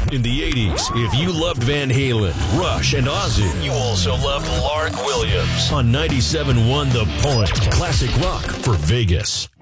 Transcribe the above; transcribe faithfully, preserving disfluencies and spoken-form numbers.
In the eighties, if you loved Van Halen, Rush, and Ozzy, you also loved Lark Williams. On ninety-seven point one The Point, classic rock for Vegas.